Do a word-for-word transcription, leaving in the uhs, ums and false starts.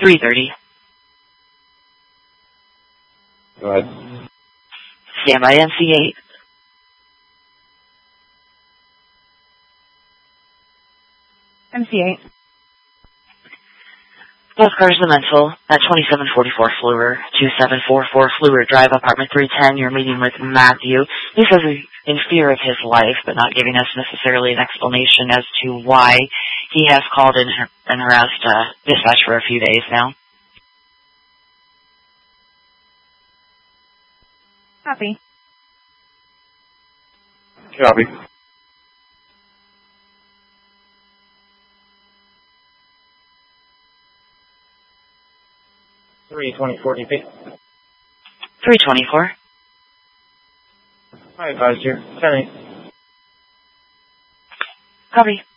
three thirty. Go ahead. Stand by N C eight. M C eight. Both cars are mental at twenty-seven forty-four Fleur, two seven four four Fleur Drive, apartment three ten. You're meeting with Matthew. He says he's in fear of his life, but not giving us necessarily an explanation as to why he has called in and harassed uh, dispatch for a few days now. Copy. Copy. three twenty forty feet. three twenty-four. I advised you. ten eight. Copy.